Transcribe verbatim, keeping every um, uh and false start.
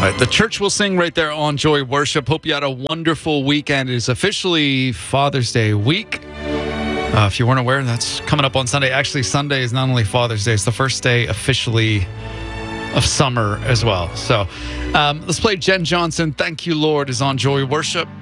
All right, the church will sing right there on Joy Worship. Hope you had a wonderful weekend. It is officially Father's Day week. Uh, if you weren't aware, that's coming up on Sunday. Actually, Sunday is not only Father's Day, it's the first day officially of summer as well. So um, let's play Jen Johnson. Thank You, Lord, is on Joy Worship.